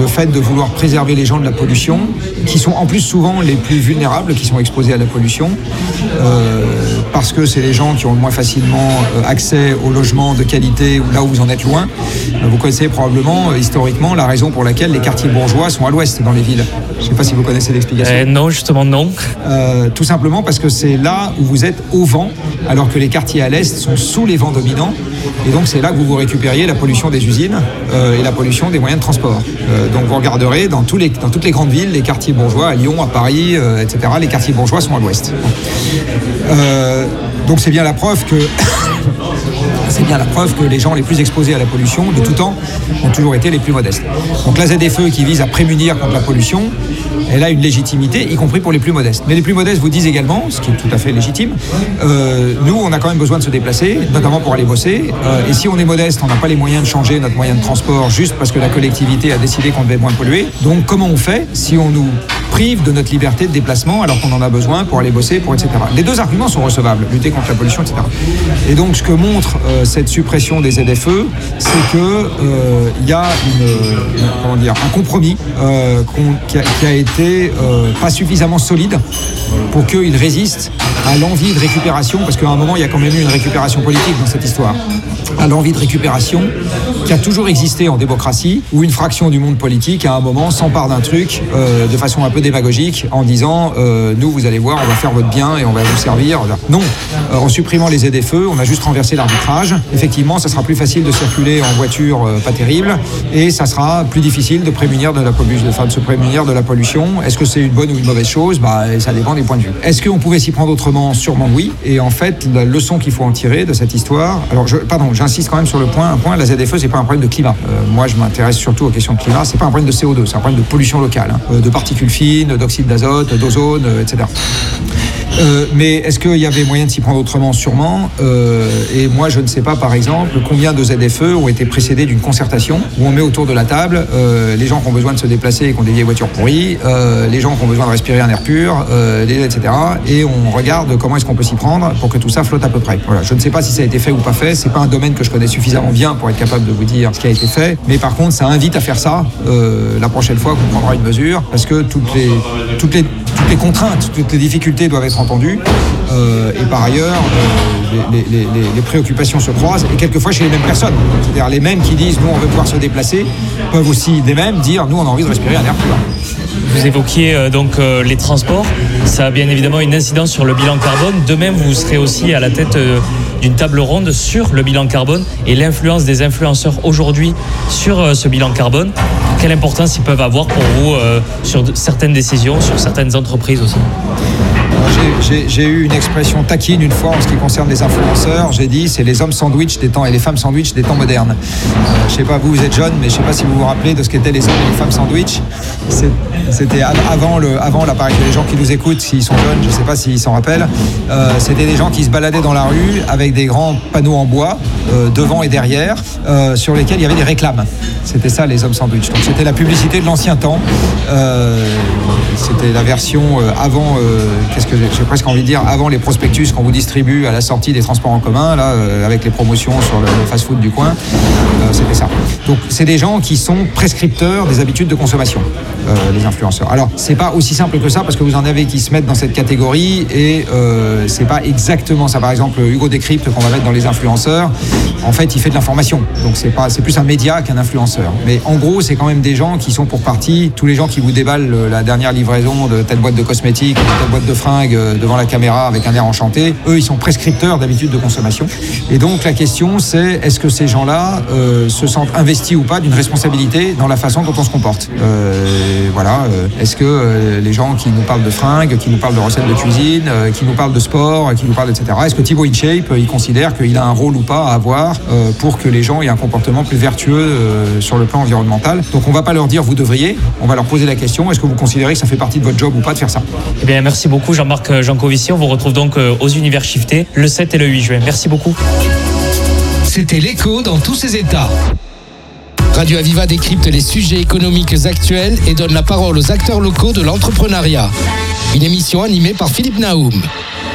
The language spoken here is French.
fait de vouloir préserver les gens de la pollution, qui sont en plus souvent les plus vulnérables, qui sont exposés à la pollution, parce que c'est les gens qui ont le moins facilement accès au logement de qualité, ou là où vous en êtes loin. Vous connaissez probablement, historiquement, la raison pour laquelle les quartiers bourgeois sont à l'ouest dans les villes. Je ne sais pas si vous connaissez l'explication. Non, justement non. Tout simplement parce que c'est là où vous êtes au vent, alors que les quartiers à l'est sont sous les vents dominants. Et donc c'est là que vous récupériez la pollution des usines et la pollution des moyens de transport. Donc vous regarderez dans toutes les grandes villes, les quartiers bourgeois, à Lyon, à Paris, etc., les quartiers bourgeois sont à l'ouest. Donc c'est bien la preuve que les gens les plus exposés à la pollution de tout temps ont toujours été les plus modestes. Donc la ZFE qui vise à prémunir contre la pollution, elle a une légitimité, y compris pour les plus modestes. Mais les plus modestes vous disent également, ce qui est tout à fait légitime, nous on a quand même besoin de se déplacer, notamment pour aller bosser, et si on est modeste, on n'a pas les moyens de changer notre moyen de transport juste parce que la collectivité a décidé qu'on devait moins polluer. Donc comment on fait si on nous prive de notre liberté de déplacement alors qu'on en a besoin pour aller bosser, pour etc. Les deux arguments sont recevables, lutter contre la pollution, etc. Et donc ce que montre cette suppression des ZFE, c'est que il y a un compromis qui a été pas suffisamment solide pour qu'il résiste à l'envie de récupération, parce qu'à un moment il y a quand même eu une récupération politique dans cette histoire, à l'envie de récupération qui a toujours existé en démocratie, où une fraction du monde politique à un moment s'empare d'un truc de façon un peu démagogique en disant nous vous allez voir on va faire votre bien et on va vous servir. Non, en supprimant les ZFE on a juste renversé l'arbitrage. Effectivement ça sera plus facile de circuler en voiture pas terrible, et ça sera plus difficile de prémunir de se prémunir de la pollution. Est-ce que c'est une bonne ou une mauvaise chose? Ça dépend des points de vue. Est-ce qu'on pouvait s'y prendre autrement? Sûrement oui. Et en fait, la leçon qu'il faut en tirer de cette histoire... Alors, j'insiste quand même sur un point, la ZFE, c'est pas un problème de climat. Moi, je m'intéresse surtout aux questions de climat. C'est pas un problème de CO2, c'est un problème de pollution locale, de particules fines, d'oxyde d'azote, d'ozone, etc. Mais est-ce qu'il y avait moyen de s'y prendre autrement? Sûrement. Et moi, je ne sais pas, par exemple, combien de ZFE ont été précédés d'une concertation où on met autour de la table les gens qui ont besoin de se déplacer et qui ont des vieilles voitures pourries, les gens qui ont besoin de respirer un air pur, etc. Et on regarde comment est-ce qu'on peut s'y prendre pour que tout ça flotte à peu près. Voilà. Je ne sais pas si ça a été fait ou pas fait. C'est pas un domaine que je connais suffisamment bien pour être capable de vous dire ce qui a été fait. Mais par contre, ça invite à faire ça la prochaine fois qu'on prendra une mesure, parce que toutes les contraintes, toutes les difficultés doivent être entendues. Et par ailleurs, les préoccupations se croisent, et quelquefois chez les mêmes personnes. C'est-à-dire les mêmes qui disent nous on veut pouvoir se déplacer peuvent aussi les mêmes dire nous on a envie de respirer un air pur. Vous évoquiez les transports, ça a bien évidemment une incidence sur le bilan carbone. De même, vous serez aussi à la tête d'une table ronde sur le bilan carbone et l'influence des influenceurs aujourd'hui sur ce bilan carbone. Quelle importance ils peuvent avoir pour vous sur certaines décisions, sur certaines entreprises aussi? J'ai eu une expression taquine une fois en ce qui concerne les influenceurs. J'ai dit c'est les hommes sandwich des temps et les femmes sandwich des temps modernes. Je sais pas, vous êtes jeune, mais je sais pas si vous vous rappelez de ce qu'étaient les hommes et les femmes sandwich. C'était avant l'appareil. Les gens qui nous écoutent, s'ils sont jeunes, je sais pas s'ils s'en rappellent. C'était des gens qui se baladaient dans la rue avec des grands panneaux en bois devant et derrière, sur lesquels il y avait des réclames. C'était ça les hommes sandwich. Donc c'était la publicité de l'ancien temps. C'était la version avant. J'ai presque envie de dire avant les prospectus qu'on vous distribue à la sortie des transports en commun, là, avec les promotions sur le fast-food du coin. C'était ça. Donc c'est des gens qui sont prescripteurs des habitudes de consommation, les influenceurs. Alors c'est pas aussi simple que ça, parce que vous en avez qui se mettent dans cette catégorie et c'est pas exactement ça. Par exemple, Hugo Décrypte qu'on va mettre dans les influenceurs, en fait il fait de l'information, donc c'est plus un média qu'un influenceur. Mais en gros c'est quand même des gens qui sont pour partie tous les gens qui vous déballent la dernière livraison de telle boîte de cosmétiques, de telle boîte de fringues devant la caméra avec un air enchanté. Eux ils sont prescripteurs d'habitudes de consommation. Et donc la question c'est, est-ce que ces gens-là se sentent investis ou pas d'une responsabilité dans la façon dont on se comporte? Est-ce que les gens qui nous parlent de fringues, qui nous parlent de recettes de cuisine, qui nous parlent de sport, qui nous parlent etc. Est-ce que Thibaut InShape il considère qu'il a un rôle ou pas à avoir pour que les gens aient un comportement plus vertueux sur le plan environnemental? Donc on va pas leur dire vous devriez, on va leur poser la question, est-ce que vous considérez que ça fait partie de votre job ou pas de faire ça? Eh bien merci beaucoup Jean-Marc Jancovici, on vous retrouve donc aux Univers Shiftés le 7 et le 8 juin. Merci beaucoup. C'était l'écho dans tous ses états. Radio Aviva décrypte les sujets économiques actuels et donne la parole aux acteurs locaux de l'entrepreneuriat. Une émission animée par Philippe Naoum.